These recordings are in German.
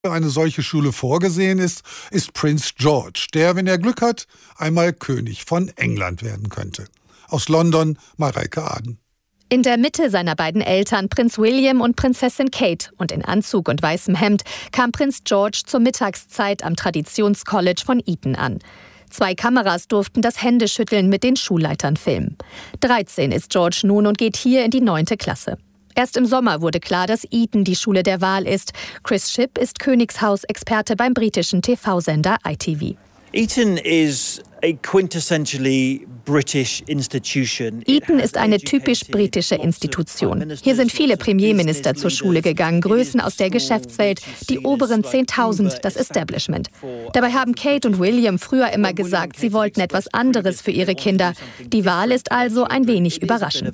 eine solche Schule vorgesehen ist, ist Prince George, der, wenn er Glück hat, einmal König von England werden könnte. Aus London, Mareike Aden. In der Mitte seiner beiden Eltern, Prinz William und Prinzessin Kate, und in Anzug und weißem Hemd, kam Prinz George zur Mittagszeit am Traditionscollege von Eton an. 2 Kameras durften das Händeschütteln mit den Schulleitern filmen. 13 ist George nun und geht hier in die 9. Klasse. Erst im Sommer wurde klar, dass Eton die Schule der Wahl ist. Chris Shipp ist Königshaus-Experte beim britischen TV-Sender ITV. Eton is a quintessentially British institution. Eton ist eine typisch britische Institution. Hier sind viele Premierminister zur Schule gegangen, Größen aus der Geschäftswelt, die oberen 10.000, das Establishment. Dabei haben Kate und William früher immer gesagt, sie wollten etwas anderes für ihre Kinder. Die Wahl ist also ein wenig überraschend.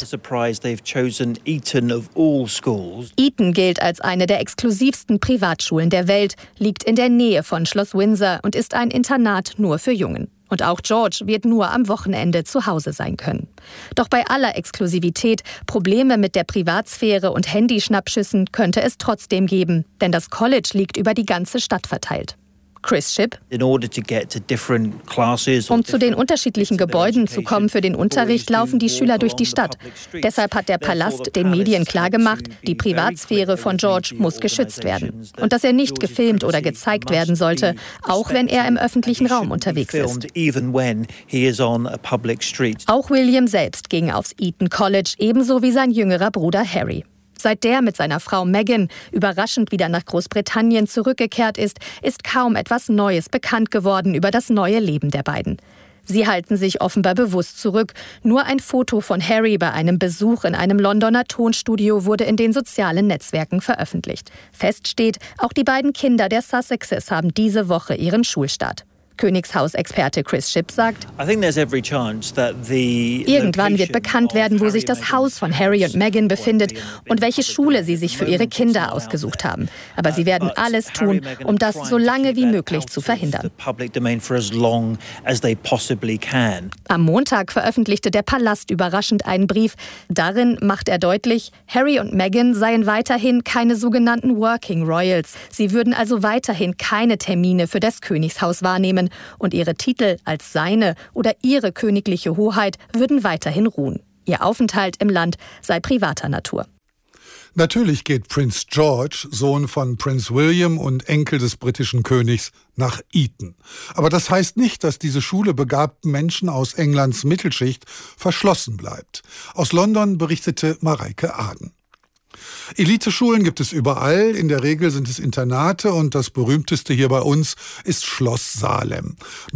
Eton gilt als eine der exklusivsten Privatschulen der Welt, liegt in der Nähe von Schloss Windsor und ist ein Internat nur für Jungen. Und auch George wird nur am Wochenende zu Hause sein können. Doch bei aller Exklusivität, Probleme mit der Privatsphäre und Handyschnappschüssen könnte es trotzdem geben, denn das College liegt über die ganze Stadt verteilt. Chris Shipp. Um zu den unterschiedlichen Gebäuden zu kommen für den Unterricht, laufen die Schüler durch die Stadt. Deshalb hat der Palast den Medien klargemacht, die Privatsphäre von George muss geschützt werden. Und dass er nicht gefilmt oder gezeigt werden sollte, auch wenn er im öffentlichen Raum unterwegs ist. Auch William selbst ging aufs Eton College, ebenso wie sein jüngerer Bruder Harry. Seit der mit seiner Frau Meghan überraschend wieder nach Großbritannien zurückgekehrt ist, ist kaum etwas Neues bekannt geworden über das neue Leben der beiden. Sie halten sich offenbar bewusst zurück. Nur ein Foto von Harry bei einem Besuch in einem Londoner Tonstudio wurde in den sozialen Netzwerken veröffentlicht. Fest steht, auch die beiden Kinder der Sussexes haben diese Woche ihren Schulstart. Königshausexperte Chris Shipp sagt, irgendwann wird bekannt werden, wo sich das Haus von Harry und Meghan befindet und welche Schule sie sich für ihre Kinder ausgesucht haben. Aber sie werden alles tun, um das so lange wie möglich zu verhindern. Am Montag veröffentlichte der Palast überraschend einen Brief. Darin macht er deutlich, Harry und Meghan seien weiterhin keine sogenannten Working Royals. Sie würden also weiterhin keine Termine für das Königshaus wahrnehmen. Und ihre Titel als seine oder ihre königliche Hoheit würden weiterhin ruhen. Ihr Aufenthalt im Land sei privater Natur. Natürlich geht Prince George, Sohn von Prinz William und Enkel des britischen Königs, nach Eton. Aber das heißt nicht, dass diese Schule begabten Menschen aus Englands Mittelschicht verschlossen bleibt. Aus London berichtete Mareike Aden. Eliteschulen gibt es überall, in der Regel sind es Internate und das berühmteste hier bei uns ist Schloss Salem.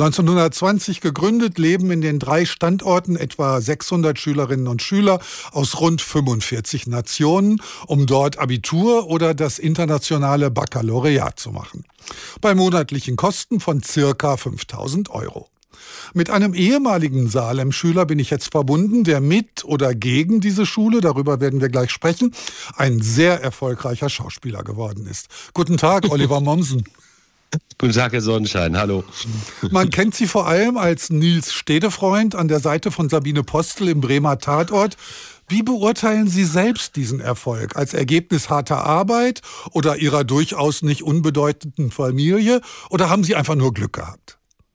1920 gegründet, leben in den 3 Standorten etwa 600 Schülerinnen und Schüler aus rund 45 Nationen, um dort Abitur oder das internationale Baccalaureat zu machen. Bei monatlichen Kosten von circa 5.000 €. Mit einem ehemaligen Salem-Schüler bin ich jetzt verbunden, der mit oder gegen diese Schule, darüber werden wir gleich sprechen, ein sehr erfolgreicher Schauspieler geworden ist. Guten Tag, Oliver Mommsen. Guten Tag, Herr Sonnenschein, hallo. Man kennt Sie vor allem als Nils Stedefreund an der Seite von Sabine Postel im Bremer Tatort. Wie beurteilen Sie selbst diesen Erfolg? Als Ergebnis harter Arbeit oder Ihrer durchaus nicht unbedeutenden Familie? Oder haben Sie einfach nur Glück gehabt?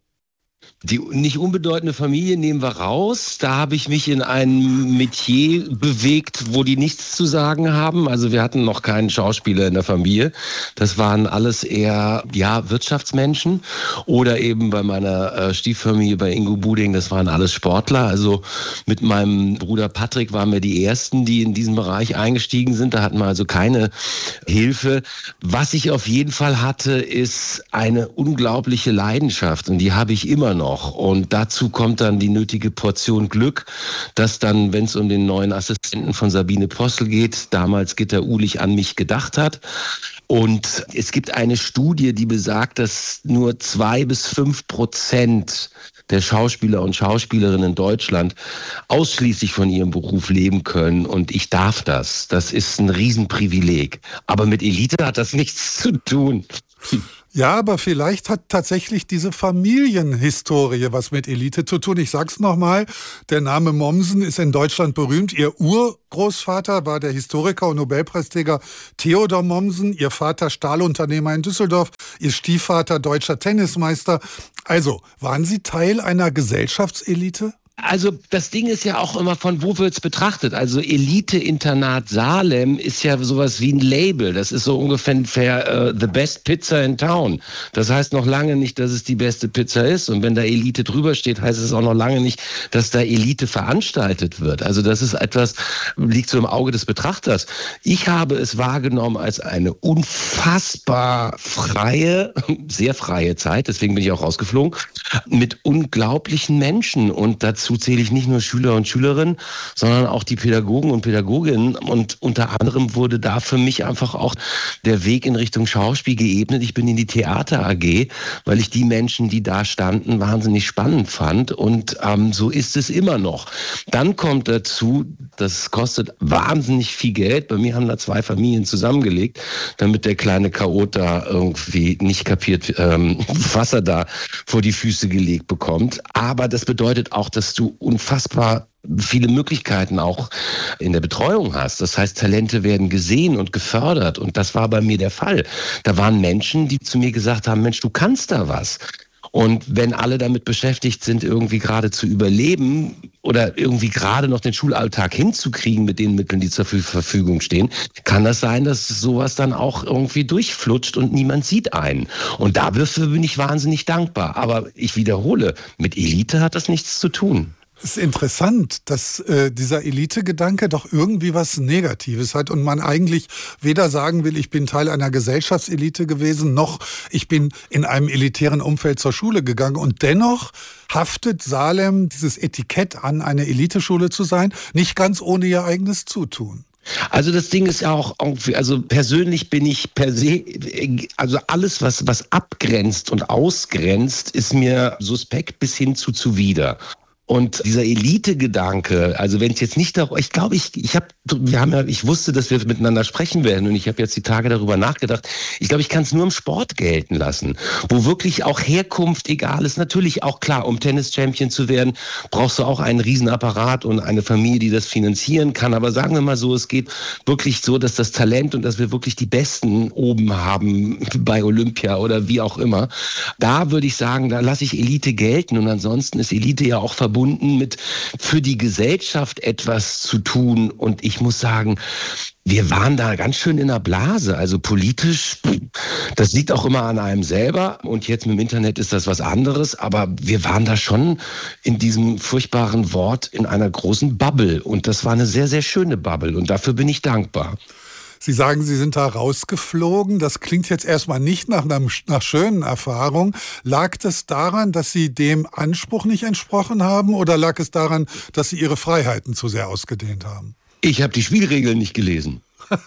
Die nicht unbedeutende Familie nehmen wir raus. Da habe ich mich in ein Metier bewegt, wo die nichts zu sagen haben. Also wir hatten noch keinen Schauspieler in der Familie. Das waren alles eher Wirtschaftsmenschen. Oder eben bei meiner Stieffamilie, bei Ingo Buding, das waren alles Sportler. Also mit meinem Bruder Patrick waren wir die Ersten, die in diesen Bereich eingestiegen sind. Da hatten wir also keine Hilfe. Was ich auf jeden Fall hatte, ist eine unglaubliche Leidenschaft. Und die habe ich immer noch. Und dazu kommt dann die nötige Portion Glück, dass dann, wenn es um den neuen Assistenten von Sabine Postel geht, damals Gitta Uhlich an mich gedacht hat. Und es gibt eine Studie, die besagt, dass nur 2-5% der Schauspieler und Schauspielerinnen in Deutschland ausschließlich von ihrem Beruf leben können. Und ich darf das. Das ist ein Riesenprivileg. Aber mit Elite hat das nichts zu tun. Ja, aber vielleicht hat tatsächlich diese Familienhistorie was mit Elite zu tun. Ich sag's nochmal, der Name Mommsen ist in Deutschland berühmt. Ihr Urgroßvater war der Historiker und Nobelpreisträger Theodor Mommsen, ihr Vater Stahlunternehmer in Düsseldorf, ihr Stiefvater deutscher Tennismeister. Also, waren Sie Teil einer Gesellschaftselite? Also das Ding ist ja auch immer, von wo wird's betrachtet? Also Elite-Internat Salem ist ja sowas wie ein Label. Das ist so ungefähr the best pizza in town. Das heißt noch lange nicht, dass es die beste Pizza ist. Und wenn da Elite drüber steht, heißt es auch noch lange nicht, dass da Elite veranstaltet wird. Also das ist etwas, liegt so im Auge des Betrachters. Ich habe es wahrgenommen als eine unfassbar freie, sehr freie Zeit, deswegen bin ich auch rausgeflogen, mit unglaublichen Menschen. Und dazu zähle ich nicht nur Schüler und Schülerinnen, sondern auch die Pädagogen und Pädagoginnen. Und unter anderem wurde da für mich einfach auch der Weg in Richtung Schauspiel geebnet. Ich bin in die Theater AG, weil ich die Menschen, die da standen, wahnsinnig spannend fand. Und so ist es immer noch. Dann kommt dazu, das kostet wahnsinnig viel Geld. Bei mir haben da 2 Familien zusammengelegt, damit der kleine Chaot da irgendwie nicht kapiert, was er da vor die Füße gelegt bekommt. Aber das bedeutet auch, dass du unfassbar viele Möglichkeiten auch in der Betreuung hast. Das heißt, Talente werden gesehen und gefördert. Und das war bei mir der Fall. Da waren Menschen, die zu mir gesagt haben, Mensch, du kannst da was. Und wenn alle damit beschäftigt sind, irgendwie gerade zu überleben oder irgendwie gerade noch den Schulalltag hinzukriegen mit den Mitteln, die zur Verfügung stehen, kann das sein, dass sowas dann auch irgendwie durchflutscht und niemand sieht einen. Und dafür bin ich wahnsinnig dankbar. Aber ich wiederhole, mit Elite hat das nichts zu tun. Es ist interessant, dass dieser Elite-Gedanke doch irgendwie was Negatives hat und man eigentlich weder sagen will, ich bin Teil einer Gesellschaftselite gewesen, noch ich bin in einem elitären Umfeld zur Schule gegangen. Und dennoch haftet Salem dieses Etikett an, eine Eliteschule zu sein, nicht ganz ohne ihr eigenes Zutun. Also das Ding ist ja auch irgendwie, also persönlich bin ich per se, also alles, was abgrenzt und ausgrenzt, ist mir suspekt bis hin zu zuwider. Und dieser Elite-Gedanke, also wenn es jetzt nicht darum, ich glaube, ich wusste, dass wir miteinander sprechen werden und ich habe jetzt die Tage darüber nachgedacht. Ich glaube, ich kann es nur im Sport gelten lassen, wo wirklich auch Herkunft egal ist. Natürlich auch klar, um Tennis-Champion zu werden, brauchst du auch einen Riesenapparat und eine Familie, die das finanzieren kann. Aber sagen wir mal so, es geht wirklich so, dass das Talent und dass wir wirklich die Besten oben haben bei Olympia oder wie auch immer. Da würde ich sagen, da lasse ich Elite gelten und ansonsten ist Elite ja auch verbunden mit für die Gesellschaft etwas zu tun. Und ich muss sagen, wir waren da ganz schön in der Blase. Also politisch, das liegt auch immer an einem selber. Und jetzt mit dem Internet ist das was anderes. Aber wir waren da schon in diesem furchtbaren Wort in einer großen Bubble. Und das war eine sehr, sehr schöne Bubble. Und dafür bin ich dankbar. Sie sagen, Sie sind da rausgeflogen. Das klingt jetzt erstmal nicht nach einer schönen Erfahrung. Lag es daran, dass Sie dem Anspruch nicht entsprochen haben oder lag es daran, dass Sie Ihre Freiheiten zu sehr ausgedehnt haben? Ich habe die Spielregeln nicht gelesen.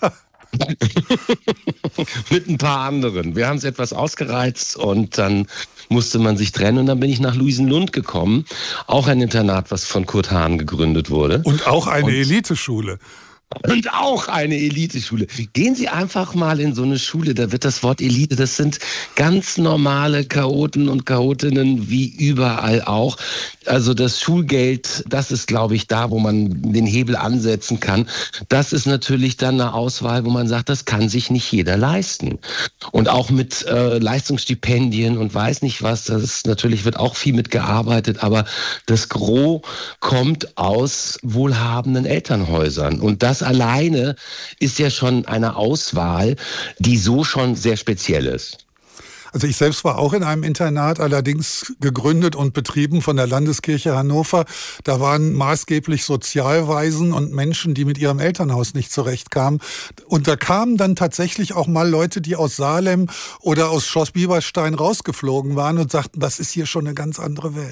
Mit ein paar anderen. Wir haben es etwas ausgereizt und dann musste man sich trennen und dann bin ich nach Luisenlund gekommen. Auch ein Internat, was von Kurt Hahn gegründet wurde. Und auch eine Eliteschule. Und auch eine Eliteschule. Gehen Sie einfach mal in so eine Schule, da wird das Wort Elite, das sind ganz normale Chaoten und Chaotinnen wie überall auch. Also das Schulgeld, das ist, glaube ich, da, wo man den Hebel ansetzen kann. Das ist natürlich dann eine Auswahl, wo man sagt, das kann sich nicht jeder leisten. Und auch mit Leistungsstipendien und weiß nicht was, das natürlich wird auch viel mitgearbeitet, aber das Gros kommt aus wohlhabenden Elternhäusern. Und das alleine ist ja schon eine Auswahl, die so schon sehr speziell ist. Also ich selbst war auch in einem Internat, allerdings gegründet und betrieben von der Landeskirche Hannover. Da waren maßgeblich Sozialwaisen und Menschen, die mit ihrem Elternhaus nicht zurechtkamen. Und da kamen dann tatsächlich auch mal Leute, die aus Salem oder aus Schloss Bieberstein rausgeflogen waren und sagten, das ist hier schon eine ganz andere Welt.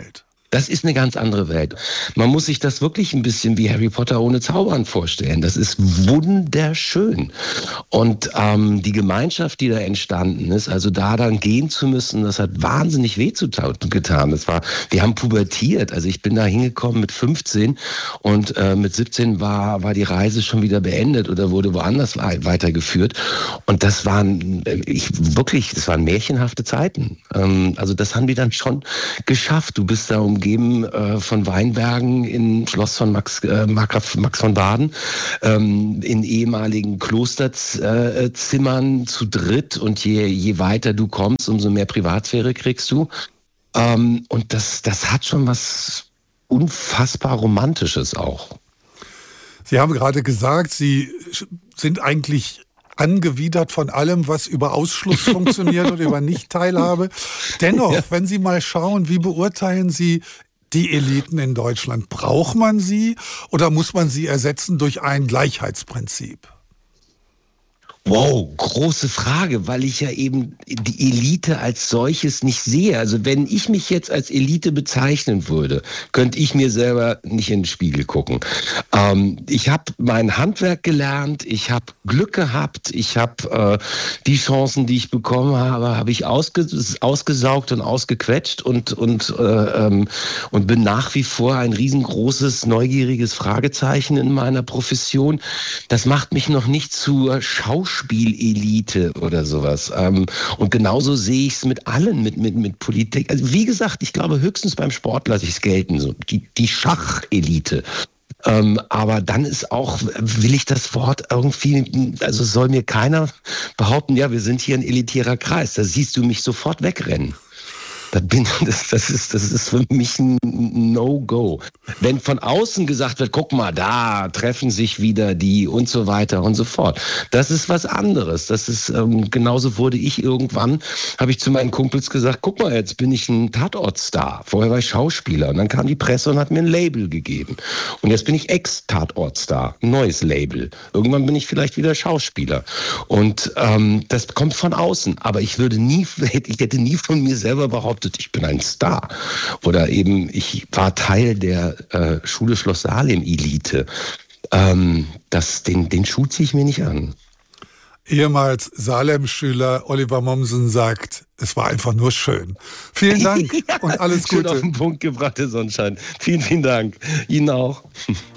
Das ist eine ganz andere Welt. Man muss sich das wirklich ein bisschen wie Harry Potter ohne Zaubern vorstellen. Das ist wunderschön. Und die Gemeinschaft, die da entstanden ist, also da dann gehen zu müssen, das hat wahnsinnig weh getan. Wir haben pubertiert. Also ich bin da hingekommen mit 15 und mit 17 war die Reise schon wieder beendet oder wurde woanders weitergeführt. Und das waren märchenhafte Zeiten. Also das haben die dann schon geschafft. Du bist da umgeben von Weinbergen im Schloss von Max von Baden, in ehemaligen Klosterzimmern zu dritt, und je weiter du kommst, umso mehr Privatsphäre kriegst du. Und das hat schon was unfassbar Romantisches auch. Sie haben gerade gesagt, Sie sind eigentlich angewidert von allem, was über Ausschluss funktioniert und über Nicht-Teilhabe. Dennoch, wenn Sie mal schauen, wie beurteilen Sie die Eliten in Deutschland? Braucht man sie oder muss man sie ersetzen durch ein Gleichheitsprinzip? Wow, große Frage, weil ich ja eben die Elite als solches nicht sehe. Also wenn ich mich jetzt als Elite bezeichnen würde, könnte ich mir selber nicht in den Spiegel gucken. Ich habe mein Handwerk gelernt, ich habe Glück gehabt, ich habe die Chancen, die ich bekommen habe ich ausgesaugt und ausgequetscht und bin nach wie vor ein riesengroßes, neugieriges Fragezeichen in meiner Profession. Das macht mich noch nicht zur Schauspielelite oder sowas. Und genauso sehe ich es mit allen, mit Politik. Also wie gesagt, ich glaube höchstens beim Sport lasse ich es gelten, so die Schachelite. Aber dann ist auch, will ich das Wort irgendwie, also soll mir keiner behaupten, ja, wir sind hier ein elitärer Kreis, da siehst du mich sofort wegrennen. Das ist für mich ein No-Go. Wenn von außen gesagt wird, guck mal, da treffen sich wieder die und so weiter und so fort. Das ist was anderes. Das ist, genauso wurde ich irgendwann, habe ich zu meinen Kumpels gesagt, guck mal, jetzt bin ich ein Tatortstar. Vorher war ich Schauspieler und dann kam die Presse und hat mir ein Label gegeben. Und jetzt bin ich Ex-Tatortstar, ein neues Label. Irgendwann bin ich vielleicht wieder Schauspieler. Und das kommt von außen. Aber ich hätte nie von mir selber behauptet, ich bin ein Star. Oder eben, ich war Teil der Schule Schloss Salem-Elite. Den Schuh ziehe ich mir nicht an. Ehemals Salem-Schüler Oliver Mommsen sagt, es war einfach nur schön. Vielen Dank und alles Gute. Schön auf den Punkt gebracht, der Sonnenschein. Vielen, vielen Dank. Ihnen auch.